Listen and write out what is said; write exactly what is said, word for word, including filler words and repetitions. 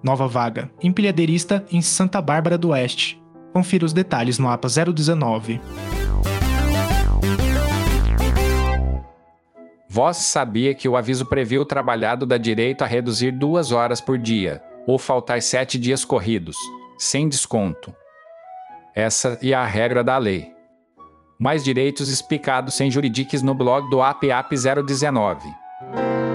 Nova vaga, empilhadeirista em Santa Bárbara do Oeste. Confira os detalhes no A P A zero dezenove. Você sabia que o aviso prevê o trabalhado dá direito a reduzir duas horas por dia, ou faltar sete dias corridos, sem desconto. Essa é a regra da lei. Mais direitos explicados sem juridiques no blog do A P A P zero dezenove.